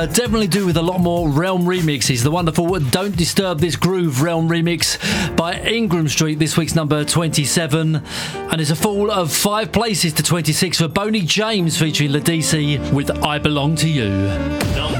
Definitely do with a lot more Realm remixes. The wonderful Don't Disturb This Groove Realm remix by Ingram Street, this week's number 27. And it's a fall of 5 places to 26 for Boney James featuring Ladisi with I Belong to You. Number